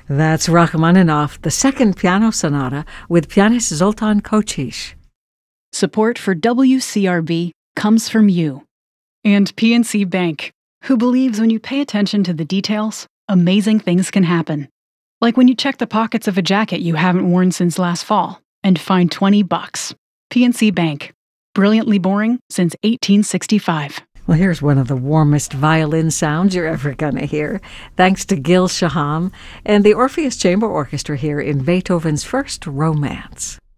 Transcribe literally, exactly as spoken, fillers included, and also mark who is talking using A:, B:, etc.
A: That's Rachmaninoff, the Second Piano Sonata with pianist Zoltan Kocsis.
B: Support for W C R B comes from you. And P N C Bank, who believes when you pay attention to the details, amazing things can happen. Like when you check the pockets of a jacket you haven't worn since last fall and find twenty bucks. P N C Bank. Brilliantly boring since eighteen sixty-five.
A: Well, here's one of the warmest violin sounds you're ever going to hear, thanks to Gil Shaham and the Orpheus Chamber Orchestra here in Beethoven's First Romance.